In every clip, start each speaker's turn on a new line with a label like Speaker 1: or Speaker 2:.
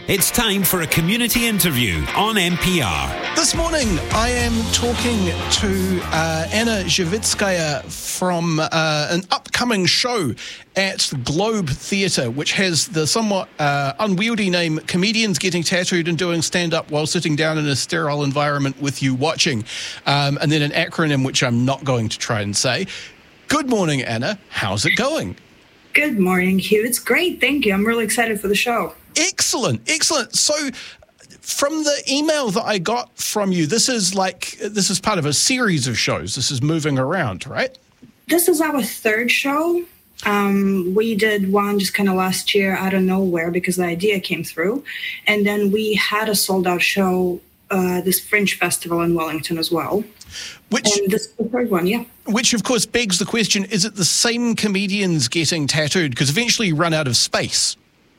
Speaker 1: It's time for a community interview on NPR.
Speaker 2: This morning, I am talking to Anna Zhivitskaya from an upcoming show at Globe Theatre, which has the somewhat unwieldy name Comedians Getting Tattooed and Doing Stand-Up While Sitting Down in a Sterile Environment with You Watching, and then an acronym which I'm not going to try and say. Good morning, Anna. How's it going?
Speaker 3: Good morning, Hugh. It's great. Thank you. I'm really excited for the show.
Speaker 2: Excellent. So from the email that I got from you, this is part of a series of shows. This is moving around, right?
Speaker 3: This is our third show. We did one just kind of last year out of nowhere because the idea came through. And then we had a sold-out show, this Fringe Festival in Wellington as well. And this is the third one, yeah.
Speaker 2: Which, of course, begs the question, is it the same comedians getting tattooed? Because eventually you run out of space.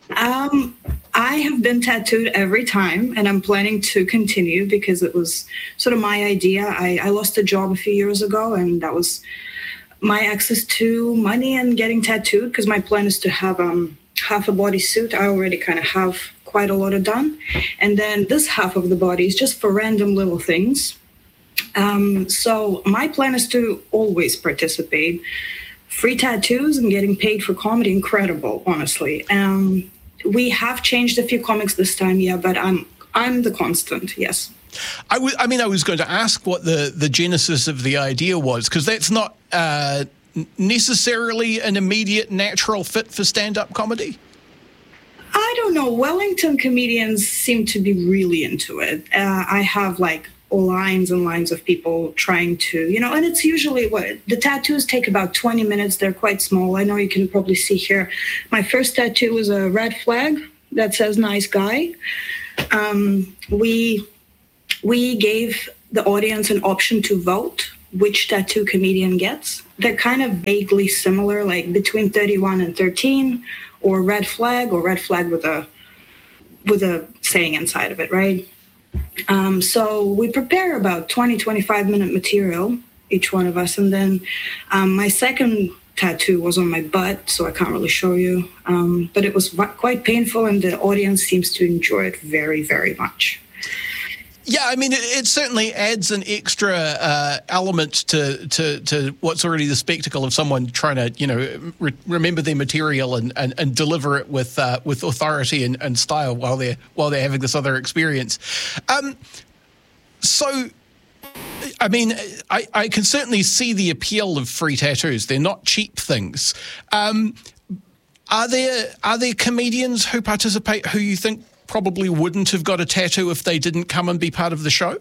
Speaker 3: I have been tattooed every time, and I'm planning to continue because it was sort of my idea. I lost a job a few years ago, and that was my access to money and getting tattooed, because my plan is to have half a bodysuit. I already kind of have quite a lot of done. And then this half of the body is just for random little things. So my plan is to always participate. Free tattoos and getting paid for comedy, incredible, honestly. We have changed a few comics this time, yeah, but I'm the constant, yes.
Speaker 2: I was going to ask what the genesis of the idea was, because that's not necessarily an immediate natural fit for stand-up comedy.
Speaker 3: I don't know. Wellington comedians seem to be really into it. I have lines and lines of people trying to, and it's usually the tattoos take about 20 minutes. They're quite small. I know you can probably see here. My first tattoo was a red flag that says nice guy. We gave the audience an option to vote which tattoo comedian gets. They're kind of vaguely similar, like between 31 and 13, or red flag with a saying inside of it, right? So we prepare about 25 minute material, each one of us. And then my second tattoo was on my butt, so I can't really show you. But it was quite painful, and the audience seems to enjoy it very, very much.
Speaker 2: Yeah, it certainly adds an extra element to what's already the spectacle of someone trying to, remember their material and deliver it with authority and style while they're having this other experience. I can certainly see the appeal of free tattoos. They're not cheap things. Are there comedians who participate who you think probably wouldn't have got a tattoo if they didn't come and be part of the show?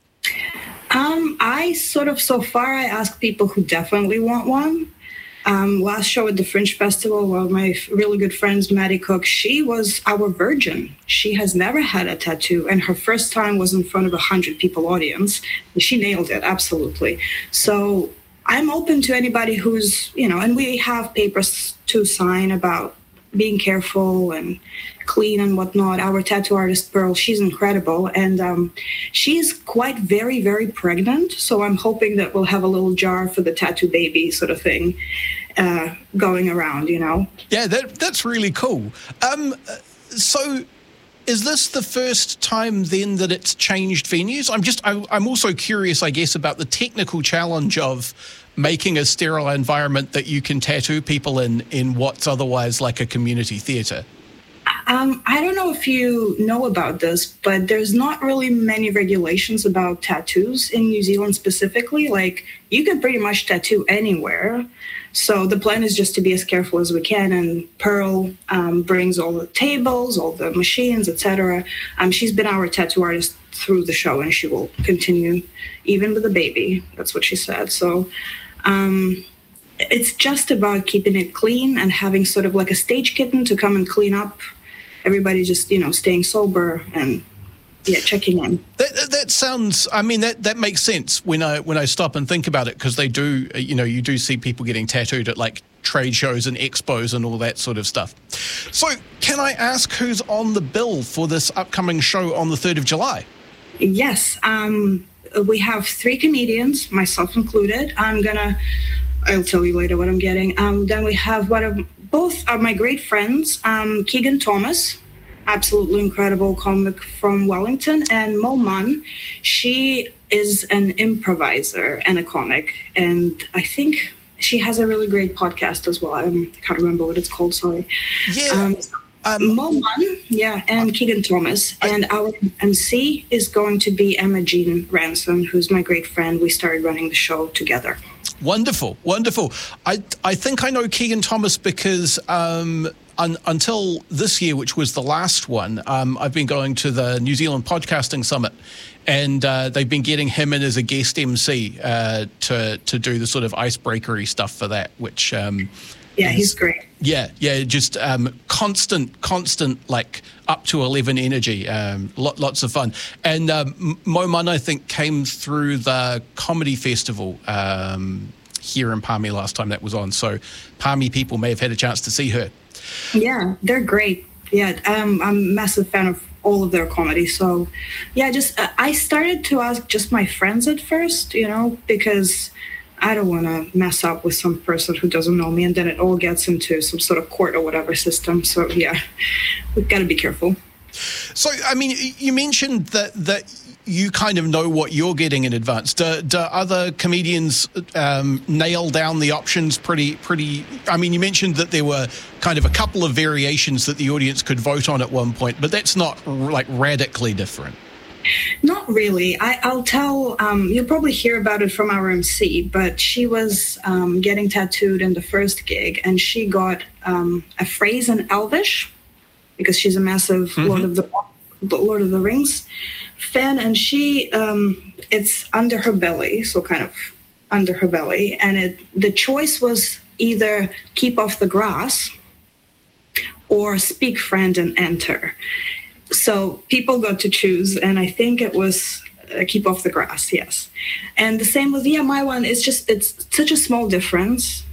Speaker 2: So far I ask people who definitely want one. Last show at the Fringe Festival, one of my really good friends, Maddie Cook, she was our virgin. She has never had a tattoo, and her first time was in front of 100 people audience. She nailed it, absolutely. So I'm open to anybody who's, and we have papers to sign about being careful and clean and whatnot. Our tattoo artist, Pearl, she's incredible. And she's quite very, very pregnant. So I'm hoping that we'll have a little jar for the tattoo baby sort of thing going around, Yeah, that's really cool. So is this the first time then that it's changed venues? I'm also curious, I guess, about the technical challenge of making a sterile environment that you can tattoo people in what's otherwise like a community theatre.
Speaker 3: I don't know if you know about this, but there's not really many regulations about tattoos in New Zealand specifically. Like, you can pretty much tattoo anywhere. So the plan is just to be as careful as we can. And Pearl brings all the tables, all the machines, etc. She's been our tattoo artist through the show, and she will continue even with the baby. That's what she said. So it's just about keeping it clean and having sort of like a stage kitten to come and clean up. Everybody just, staying sober and checking in.
Speaker 2: That sounds, that makes sense when I stop and think about it, because they do, you do see people getting tattooed at like trade shows and expos and all that sort of stuff. So can I ask who's on the bill for this upcoming show on the 3rd of July?
Speaker 3: Yes. We have 3 comedians, myself included. I'll tell you later what I'm getting. Then we have both are my great friends, Keegan Thomas.
Speaker 2: absolutely incredible comic from Wellington. And Mo Munn, she is an improviser and a comic. And I think she has a really great podcast as well. I can't remember what it's called, sorry.
Speaker 4: Yeah.
Speaker 2: Mo Munn, yeah, and Keegan Thomas. And our MC is going to be Emma Jean Ranson, who's my great friend. We started running the show together.
Speaker 4: Wonderful. I think I know Keegan Thomas because until this year, which was the last one, I've been going to the New Zealand Podcasting Summit, and they've been getting him in as a guest MC to do the sort of icebreakery stuff for that, which...
Speaker 2: he's great.
Speaker 4: Yeah, just constant, like up to 11 energy, lots of fun. And Mo Munn, I think, came through the comedy festival here in Palmy last time that was on. So Palmy people may have had a chance to see her.
Speaker 2: Yeah, they're great. Yeah, I'm a massive fan of all of their comedy. So, yeah, I started to ask just my friends at first, because I don't want to mess up with some person who doesn't know me, and then it all gets into some sort of court or whatever system. So, yeah, we've got to be careful.
Speaker 4: So, I mean, you mentioned that you kind of know what you're getting in advance. Do other comedians nail down the options pretty? I mean, you mentioned that there were kind of a couple of variations that the audience could vote on at one point, but that's not like radically different.
Speaker 2: Not really. I'll tell, you'll probably hear about it from our MC, but she was getting tattooed in the first gig, and she got a phrase in Elvish, because she's a massive Lord of the Rings fan, and she, it's under her belly, so kind of under her belly, and the choice was either keep off the grass or speak friend and enter. So people got to choose, and I think it was keep off the grass, yes. And the same with, my one, it's such a small difference.